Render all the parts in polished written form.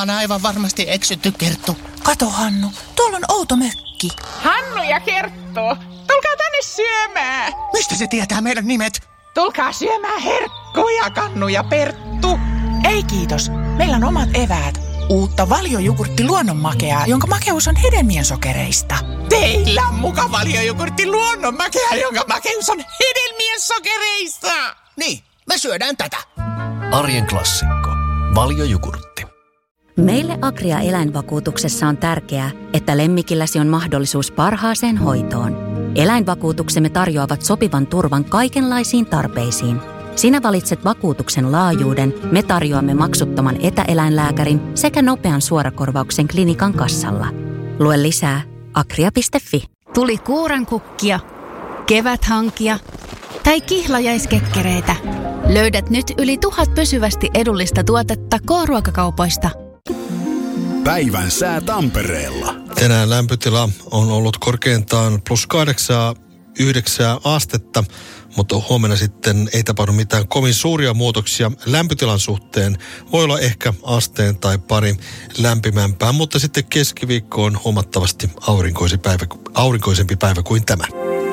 ollaan aivan varmasti eksytty, Kerttu. Kato, Hannu, tuolla on outo mökki. Hannu ja Kerttu, tulkaa tänne syömään. Mistä se tietää meidän nimet? Tulkaa syömään herkkuja, Kannu ja Perttu. Ei kiitos, meillä on omat eväät. Uutta valjojogurtti luonnonmakeaa, jonka makeus on hedelmien sokereista. Teillä on muka valjojogurtti luonnonmakea, jonka makeus on hedelmien sokereista. Niin, me syödään tätä. Arjen klassikko. Valjojogurtti. Meille Agria eläinvakuutuksessa on tärkeää, että lemmikilläsi on mahdollisuus parhaaseen hoitoon. Eläinvakuutuksemme tarjoavat sopivan turvan kaikenlaisiin tarpeisiin. Sinä valitset vakuutuksen laajuuden, me tarjoamme maksuttoman etäeläinlääkärin sekä nopean suorakorvauksen klinikan kassalla. Lue lisää agria.fi. Tuli kuurankukkia, keväthankia tai kihlajaiskekkereitä. Löydät nyt yli 1000 pysyvästi edullista tuotetta K-ruokakaupoista. Päivän sää Tampereella. Tänään lämpötila on ollut korkeintaan +8-9 astetta, mutta huomenna sitten ei tapahdu mitään kovin suuria muutoksia lämpötilan suhteen. Voi olla ehkä asteen tai pari lämpimämpää, mutta sitten keskiviikko on huomattavasti aurinkoisempi päivä kuin tämä.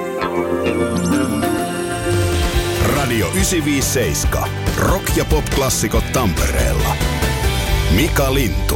Radio 957. Rock- ja pop-klassikot Tampereella. Mika Lind.